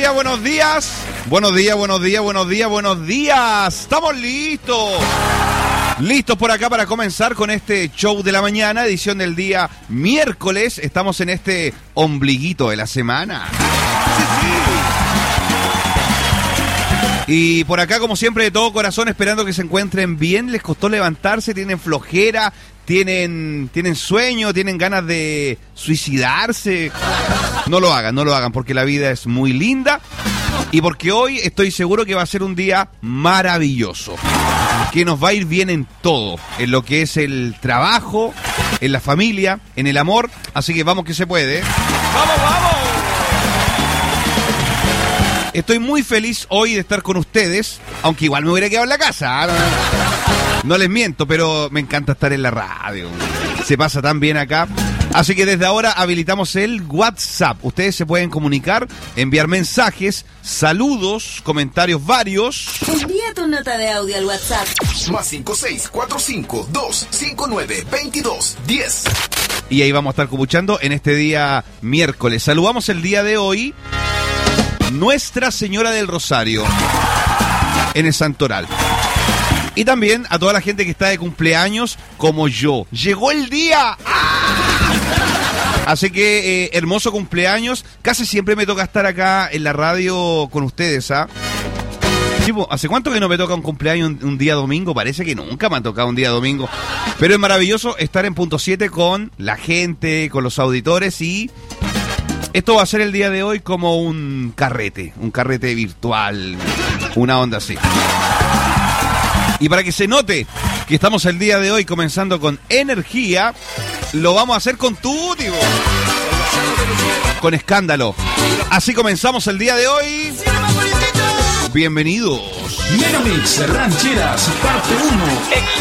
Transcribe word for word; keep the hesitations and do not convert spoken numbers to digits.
días, buenos días. Buenos días, buenos días, buenos días, buenos días. Estamos listos. Listos por acá para comenzar con este show de la mañana, edición del día miércoles. Estamos en este ombliguito de la semana. Sí, sí. Y por acá, como siempre, de todo corazón, esperando que se encuentren bien. Les costó levantarse, tienen flojera, tienen, tienen sueño, tienen ganas de suicidarse. No lo hagan, no lo hagan, porque la vida es muy linda. Y porque hoy estoy seguro que va a ser un día maravilloso. Que nos va a ir bien en todo. En lo que es el trabajo, en la familia, en el amor. Así que vamos que se puede. ¡Vamos, vamos! Estoy muy feliz hoy de estar con ustedes. Aunque igual me hubiera quedado en la casa. No, no les miento, pero me encanta estar en la radio. Se pasa tan bien acá. Así que desde ahora habilitamos el WhatsApp. Ustedes se pueden comunicar, enviar mensajes, saludos, comentarios varios. Envía tu nota de audio al WhatsApp. Más cinco seis cuatro cinco dos cinco nueve veintidós diez. Y ahí vamos a estar escuchando en este día miércoles. Saludamos el día de hoy Nuestra Señora del Rosario en el Santoral. Y también a toda la gente que está de cumpleaños como yo. ¡Llegó el día! ¡Ah! Así que, eh, hermoso cumpleaños. Casi siempre me toca estar acá en la radio con ustedes, ¿ah? Tipo, ¿hace cuánto que no me toca un cumpleaños un, un día domingo? Parece que nunca me ha tocado un día domingo. Pero es maravilloso estar en Punto siete con la gente, con los auditores y... esto va a ser el día de hoy como un carrete, un carrete virtual, una onda así. Y para que se note que estamos el día de hoy comenzando con energía, lo vamos a hacer con tutti, con escándalo. Así comenzamos el día de hoy. Bienvenidos. Megamix Rancheras, parte uno.